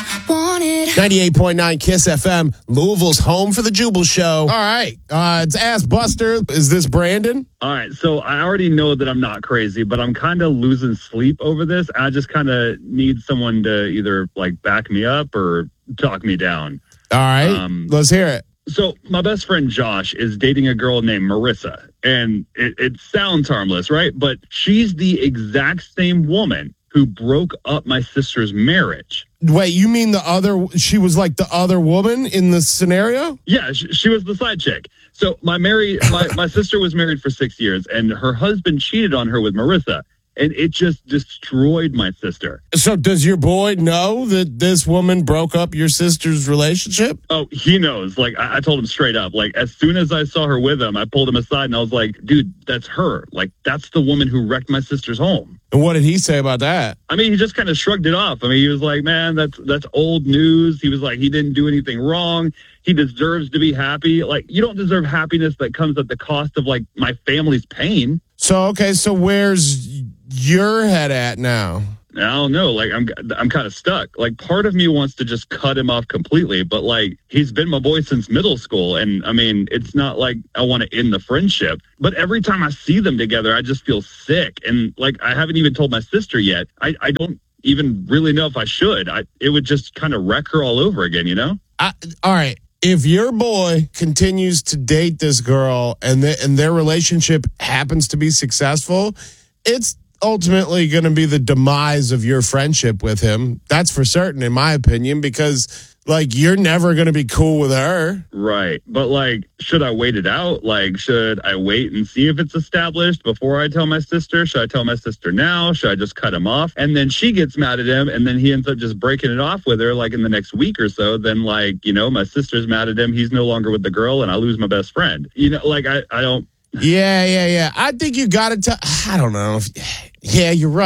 Want it. 98.9 KISS FM, Louisville's home for the Jubal Show. All right, it's Ask Buster. Is this Brandon? All right, so I already know that I'm not crazy, but I'm kind of losing sleep over this. I just kind of need someone to either like back me up or talk me down. All right, let's hear it. So my best friend Josh is dating a girl named Marissa, and it sounds harmless, right? But she's the exact same woman who broke up my sister's marriage. Wait, you mean she was like the other woman in the scenario? Yeah, she was the side chick. So my sister was married for 6 years, and her husband cheated on her with Marissa, and it just destroyed my sister. So does your boy know that this woman broke up your sister's relationship? Oh, he knows. Like, I told him straight up. Like, as soon as I saw her with him, I pulled him aside, and I was like, dude, that's her. Like, that's the woman who wrecked my sister's home. And what did he say about that? I mean, he just kind of shrugged it off. I mean, he was like, man, that's old news. He was like, he didn't do anything wrong. He deserves to be happy. Like, you don't deserve happiness that comes at the cost of, like, my family's pain. So where's your head at now? I don't know. Like, I'm kind of stuck. Like, part of me wants to just cut him off completely, but like, he's been my boy since middle school. And I mean, it's not like I want to end the friendship, but every time I see them together, I just feel sick. And like, I haven't even told my sister yet. I don't even really know if I should. It would just kind of wreck her all over again, you know? All right. If your boy continues to date this girl and their relationship happens to be successful, it's ultimately going to be the demise of your friendship with him. That's for certain, in my opinion, because like you're never going to be cool with her. Right. But like, should I wait it out? Like, should I wait and see if it's established before I tell my sister? Should I tell my sister now? Should I just cut him off? And then she gets mad at him and then he ends up just breaking it off with her like in the next week or so. Then like, you know, my sister's mad at him. He's no longer with the girl and I lose my best friend. You know, like I don't. Yeah. I think you got to tell. I don't know. Yeah, you're right.